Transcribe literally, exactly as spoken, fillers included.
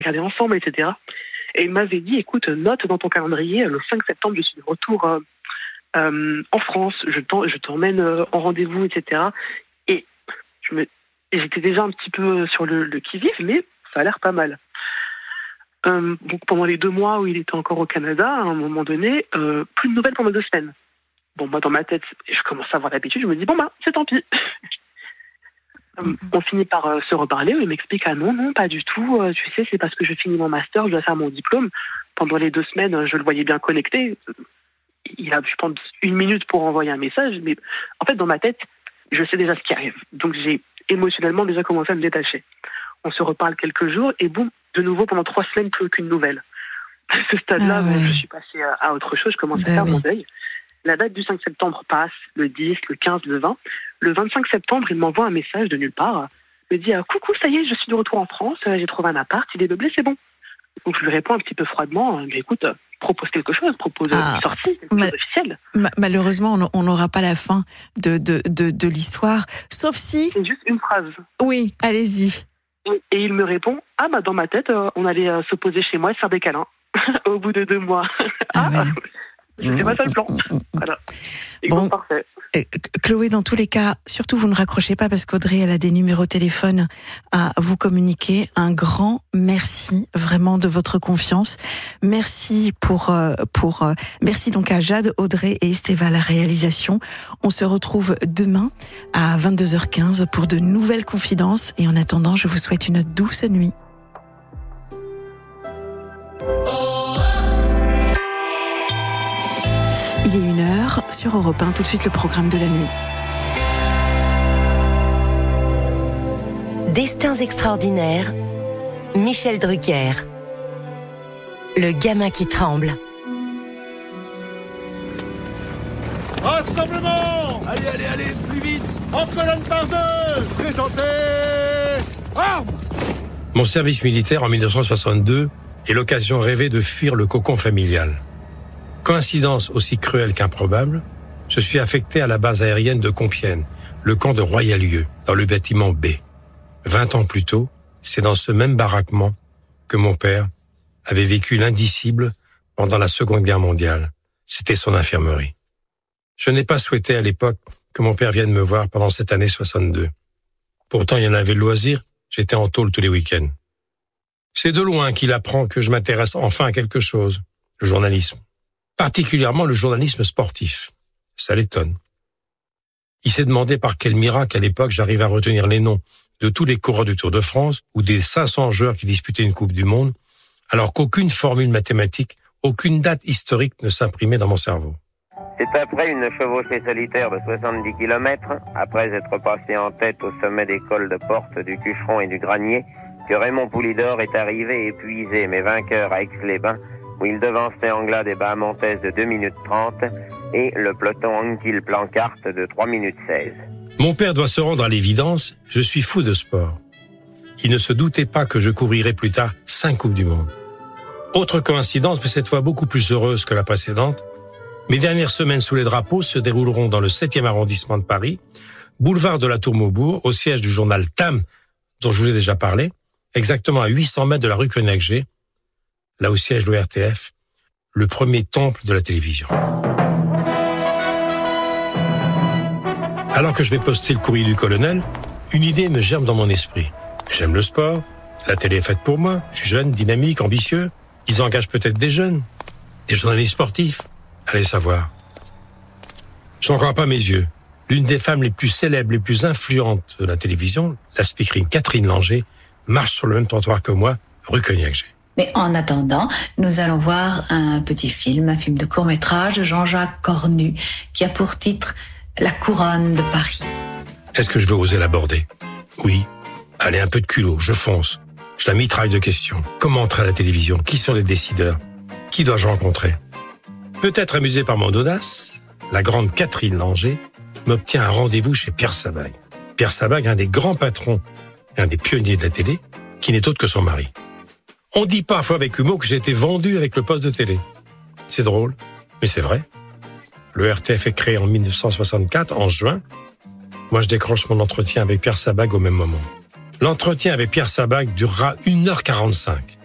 regarder ensemble, et cetera. Et il m'avait dit, écoute, note dans ton calendrier, le cinq septembre, je suis de retour euh, euh, en France, je, t'en, je t'emmène euh, en rendez-vous, et cetera. Et, je me, et j'étais déjà un petit peu sur le, le qui-vive, mais ça a l'air pas mal. Euh, donc pendant les deux mois où il était encore au Canada, à un moment donné, euh, plus de nouvelles pendant deux semaines. Bon, moi, dans ma tête, je commence à avoir l'habitude, je me dis, bon, bah, c'est tant pis. euh, on finit par euh, se reparler, où il m'explique, ah non, non, pas du tout, euh, tu sais, c'est parce que je finis mon master, je dois faire mon diplôme. Pendant les deux semaines, je le voyais bien connecté. Il a, je pense, une minute pour envoyer un message, mais en fait, dans ma tête, je sais déjà ce qui arrive. Donc, j'ai émotionnellement déjà commencé à me détacher. On se reparle quelques jours, et boum, de nouveau, pendant trois semaines, plus aucune nouvelle. À ce stade-là, ah ouais. je suis passée à, à autre chose, je commence bah à faire oui. mon deuil. La date du cinq septembre passe, le dix, le quinze, le vingt. Le vingt-cinq septembre, il m'envoie un message de nulle part. Il me dit « Coucou, ça y est, je suis de retour en France, j'ai trouvé un appart, il est meublé, c'est bon. » Donc je lui réponds un petit peu froidement « Écoute, propose quelque chose, propose ah, une sortie, quelque mal- chose d'officiel. » Malheureusement, on n'aura pas la fin de, de, de, de l'histoire, sauf si... C'est juste une phrase. Oui, allez-y. Et, et il me répond « Ah, bah dans ma tête, euh, on allait euh, se poser chez moi et se faire des câlins. » Au bout de deux mois. Ah, ah ouais. C'est pas ça le plan. Voilà. Bon, parfait. Chloé, dans tous les cas, surtout vous ne raccrochez pas parce qu'Audrey, elle a des numéros de téléphone à vous communiquer. Un grand merci vraiment de votre confiance. Merci pour pour merci donc à Jade, Audrey et Estéva à la réalisation. On se retrouve demain à vingt-deux heures quinze pour de nouvelles confidences. Et en attendant, je vous souhaite une douce nuit. Il est une heure sur Europe un, tout de suite le programme de la nuit. Destins extraordinaires, Michel Drucker. Le gamin qui tremble. Rassemblement! Allez, allez, allez, plus vite! En colonne par deux! Présentez! Armes! Mon service militaire en mille neuf cent soixante-deux est l'occasion rêvée de fuir le cocon familial. Coïncidence aussi cruelle qu'improbable, je suis affecté à la base aérienne de Compiègne, le camp de Royalieu, dans le bâtiment B. Vingt ans plus tôt, c'est dans ce même baraquement que mon père avait vécu l'indicible pendant la Seconde Guerre mondiale. C'était son infirmerie. Je n'ai pas souhaité à l'époque que mon père vienne me voir pendant cette année soixante-deux. Pourtant, il y en avait le loisir, j'étais en tôle tous les week-ends. C'est de loin qu'il apprend que je m'intéresse enfin à quelque chose, le journalisme. Particulièrement le journalisme sportif. Ça l'étonne. Il s'est demandé par quel miracle à l'époque j'arrive à retenir les noms de tous les coureurs du Tour de France ou des cinq cents joueurs qui disputaient une Coupe du Monde, alors qu'aucune formule mathématique, aucune date historique ne s'imprimait dans mon cerveau. C'est après une chevauchée solitaire de soixante-dix kilomètres, après être passé en tête au sommet des cols de Porte, du Cucheron et du Granier, que Raymond Poulidor est arrivé épuisé mais vainqueur à Aix-les-Bains, où il devançait Anglade et Bahamontes de deux minutes trente et le peloton Anquetil-Plancarte de trois minutes seize. Mon père doit se rendre à l'évidence, je suis fou de sport. Il ne se doutait pas que je couvrirais plus tard cinq Coupes du Monde. Autre coïncidence, mais cette fois beaucoup plus heureuse que la précédente, mes dernières semaines sous les drapeaux se dérouleront dans le septième arrondissement de Paris, boulevard de la Tour Maubourg, au siège du journal T A M, dont je vous ai déjà parlé, exactement à huit cents mètres de la rue Cognacq-G, là où siège l'O R T F, le premier temple de la télévision. Alors que je vais poster le courrier du colonel, une idée me germe dans mon esprit. J'aime le sport, la télé est faite pour moi, je suis jeune, dynamique, ambitieux. Ils engagent peut-être des jeunes, des journalistes sportifs, allez savoir. J'en crois pas mes yeux. L'une des femmes les plus célèbres, les plus influentes de la télévision, la speakerine Catherine Langer, marche sur le même trottoir que moi, rue Cognacq-G. Mais en attendant, nous allons voir un petit film, un film de court-métrage de Jean-Jacques Cornu, qui a pour titre « La couronne de Paris ». Est-ce que je vais oser l'aborder? Oui. Allez, un peu de culot, je fonce. Je la mitraille de questions. Comment entrer à la télévision? Qui sont les décideurs? Qui dois-je rencontrer? Peut-être amusé par mon audace, la grande Catherine Langer m'obtient un rendez-vous chez Pierre Sabag. Pierre Sabag, un des grands patrons, un des pionniers de la télé, qui n'est autre que son mari. On dit parfois avec humour que j'ai été vendu avec le poste de télé. C'est drôle, mais c'est vrai. Le R T F est créé en mille neuf cent soixante-quatre, en juin. Moi, je décroche mon entretien avec Pierre Sabag au même moment. L'entretien avec Pierre Sabag durera une heure quarante-cinq.